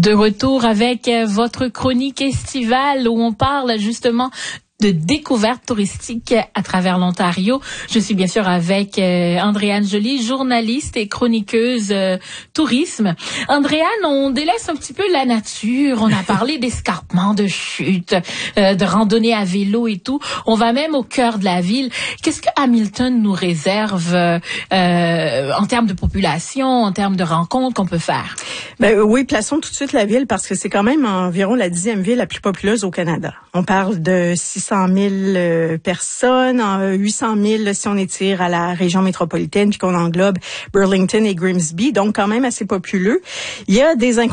De retour avec votre chronique estivale où on parle justement de découvertes touristiques à travers l'Ontario. Je suis bien sûr avec Andréane Joly, journaliste et chroniqueuse tourisme. Andréane, on délaisse un petit peu la nature. On a parlé d'escarpements, de chutes, de randonnées à vélo et tout. On va même au cœur de la ville. Qu'est-ce que Hamilton nous réserve en termes de population, en termes de rencontres qu'on peut faire? Oui, plaçons tout de suite la ville parce que c'est quand même environ la 10e ville la plus populeuse au Canada. On parle de 600 000 personnes, 800 000 si on étire à la région métropolitaine puis qu'on englobe Burlington et Grimsby, donc quand même assez populeux. Il y a des